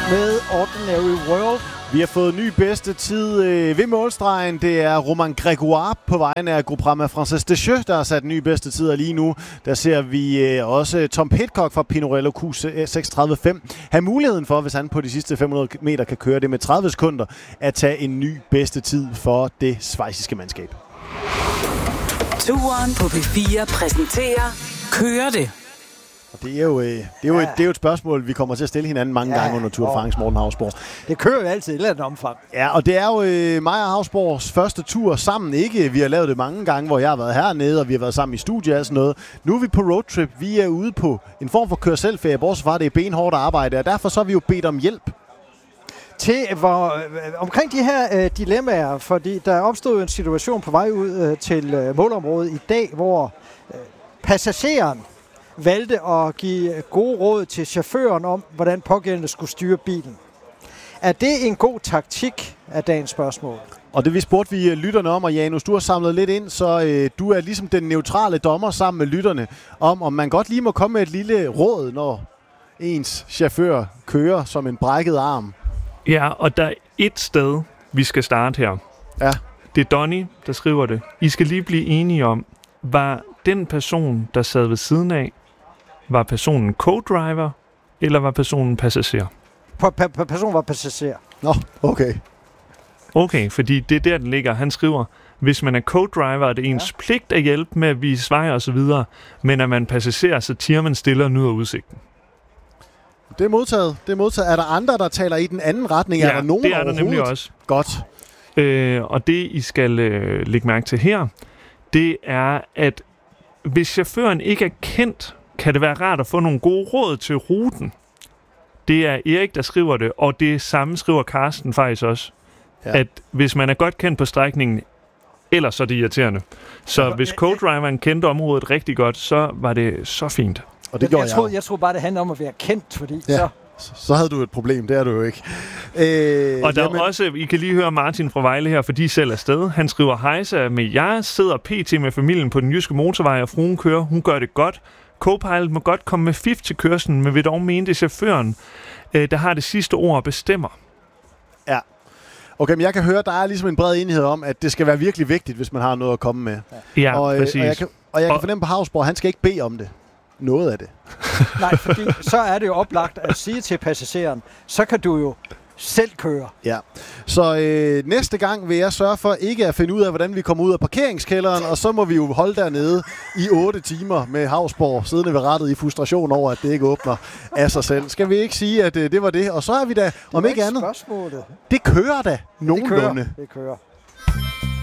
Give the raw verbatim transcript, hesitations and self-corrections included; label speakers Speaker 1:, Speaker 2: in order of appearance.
Speaker 1: med Ordinary World.
Speaker 2: Vi har fået ny bedste tid øh, ved målstregen. Det er Romain Grégoire på vegne af Groupama Frances Deschaux, der har sat ny bedste tid. Og lige nu, der ser vi øh, også Tom Pidcock fra Pinarello Q seksogtredive fem have muligheden for, hvis han på de sidste fem hundrede meter kan køre det med tredive sekunder, at tage en ny bedste tid for det schweiziske mandskab.
Speaker 3: Turen på P fire præsenterer Kører det.
Speaker 2: Det er, jo, det, er jo, ja. det er jo et spørgsmål, vi kommer til at stille hinanden mange ja, gange under Tour de France, Morten Hausborg.
Speaker 1: Det kører jo altid i et eller andet omfang.
Speaker 2: Ja, og det er jo øh, mig og Hausborgs første tur sammen. Ikke, vi har lavet det mange gange, hvor jeg har været hernede, og vi har været sammen i studiet og sådan noget. Nu er vi på roadtrip. Vi er ude på en form for kør-selv-ferie, bortset fra det er benhårdt arbejde, og derfor så har vi jo bedt om hjælp.
Speaker 1: Til hvor, øh, omkring de her øh, dilemmaer, fordi der opstod en situation på vej ud øh, til øh, målområdet i dag, hvor øh, passageren valgte at give gode råd til chaufføren om, hvordan pågældende skulle styre bilen. Er det en god taktik af dagens spørgsmål?
Speaker 2: Og det vi spurgte vi lytterne om, og Janus, du har samlet lidt ind, så øh, du er ligesom den neutrale dommer sammen med lytterne, om om man godt lige må komme med et lille råd, når ens chauffør kører som en brækket arm.
Speaker 4: Ja, og der er et sted, vi skal starte her.
Speaker 2: Ja.
Speaker 4: Det er Donny, der skriver det. I skal lige blive enige om, var den person, der sad ved siden af, var personen co-driver, eller var personen passager?
Speaker 1: P- p- personen var passager.
Speaker 2: Nå, okay.
Speaker 4: Okay, fordi det er der, den ligger. Han skriver, hvis man er co-driver, er det ens ja. pligt at hjælpe med at vise vej og så videre, men er man passager, så tiger man stille og nyder udsigten.
Speaker 2: Det er modtaget. Det er modtaget. Er der andre, der taler i den anden retning?
Speaker 4: Ja,
Speaker 2: er der nogen
Speaker 4: det er der nemlig også.
Speaker 2: Godt.
Speaker 4: Øh, og det, I skal øh, lægge mærke til her, det er, at hvis chaufføren ikke er kendt, kan det være rart at få nogle gode råd til ruten. Det er Erik, der skriver det, og det samme skriver Carsten faktisk også. Ja. At hvis man er godt kendt på strækningen, ellers så er det irriterende. Så ja, hvis co-driveren kendte området rigtig godt, så var det så fint.
Speaker 2: Og det gjorde
Speaker 1: jeg. Jeg troede, jeg troede bare, det handler om at være kendt, fordi
Speaker 2: ja.
Speaker 1: så...
Speaker 2: Så havde du et problem, det er du jo ikke. Øh,
Speaker 4: og der
Speaker 2: jamen.
Speaker 4: er også, I kan lige høre Martin fra Vejle her, fordi selv er sted. Han skriver, hejsa med jeg sidder pt. Med familien på den jyske motorvej, og fruen kører. Hun gør det godt. Co-pilot må godt komme med fif til kørslen, men vil dog mene, det er chaufføren, øh, der har det sidste ord og bestemmer.
Speaker 2: Ja. Okay, men jeg kan høre, der er ligesom en bred enighed om, at det skal være virkelig vigtigt, hvis man har noget at komme med.
Speaker 4: Ja,
Speaker 2: og,
Speaker 4: præcis.
Speaker 2: Og jeg kan, og jeg kan og fornemme på Hausborg, han skal ikke bede om det. Noget af det.
Speaker 1: Nej, fordi så er det jo oplagt at sige til passageren, så kan du jo selv køre.
Speaker 2: Ja. Så øh, næste gang vil jeg sørge for ikke at finde ud af, hvordan vi kommer ud af parkeringskælderen, og så må vi jo holde dernede i otte timer med Hausborg siddende ved rattet i frustration over, at det ikke åbner af sig selv. Skal vi ikke sige, at øh, det var det? Og så er vi da, om ikke andet,
Speaker 1: spørgsmålet.
Speaker 2: det kører da nogenlunde.
Speaker 1: Det kører. Det kører.